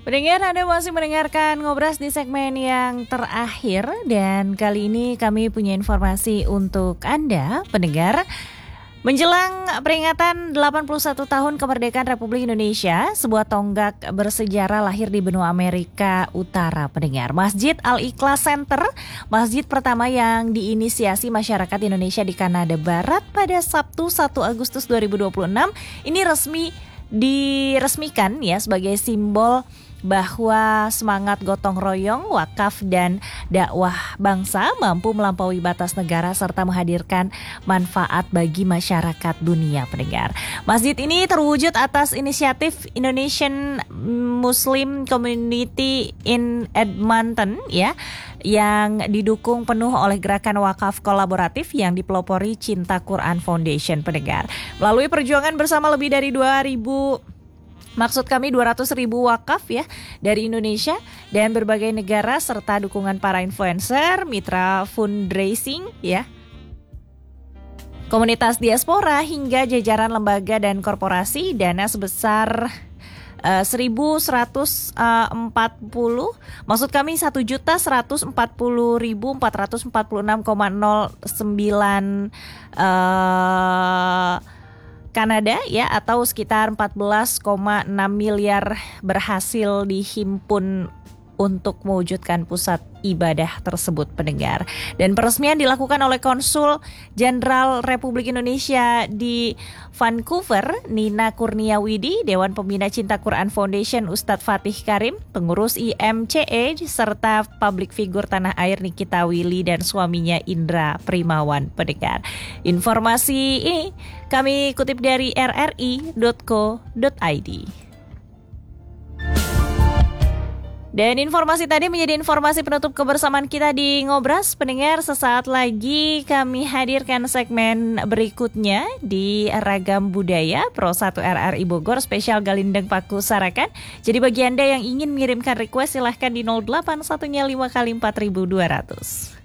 Pendengar, Anda masih mendengarkan Ngobras di segmen yang terakhir, dan kali ini kami punya informasi untuk Anda, pendengar. Menjelang peringatan 81 tahun kemerdekaan Republik Indonesia, sebuah tonggak bersejarah lahir di benua Amerika Utara, pendengar. Masjid Al-Ikhlas Center, masjid pertama yang diinisiasi masyarakat Indonesia di Kanada Barat pada Sabtu 1 Agustus 2026, ini diresmikan ya sebagai simbol bahwa semangat gotong royong, wakaf dan dakwah bangsa mampu melampaui batas negara serta menghadirkan manfaat bagi masyarakat dunia, pendengar. Masjid ini terwujud atas inisiatif Indonesian Muslim Community in Edmonton ya, yang didukung penuh oleh gerakan wakaf kolaboratif yang dipelopori Cinta Quran Foundation, pendengar. Melalui perjuangan bersama lebih dari 200.000 wakaf ya dari Indonesia dan berbagai negara serta dukungan para influencer, mitra fundraising ya, komunitas diaspora hingga jajaran lembaga dan korporasi, dana sebesar 1.140, maksud kami 1.140.446,09 Kanada ya, atau sekitar 14,6 miliar berhasil dihimpun untuk mewujudkan pusat ibadah tersebut, pendengar. Dan peresmian dilakukan oleh Konsul Jenderal Republik Indonesia di Vancouver, Nina Kurniawidi, Dewan Pembina Cinta Quran Foundation Ustadz Fatih Karim, pengurus IMCE, serta public figure tanah air Nikita Willy dan suaminya Indra Primawan, pendengar. Informasi ini kami kutip dari rri.co.id. Dan informasi tadi menjadi informasi penutup kebersamaan kita di Ngobras, pendengar. Sesaat lagi kami hadirkan segmen berikutnya di Ragam Budaya Pro 1 RRI Bogor spesial Galindeng Paku Sarakan. Jadi bagi Anda yang ingin mengirimkan request silahkan di 081 5 kali 4200.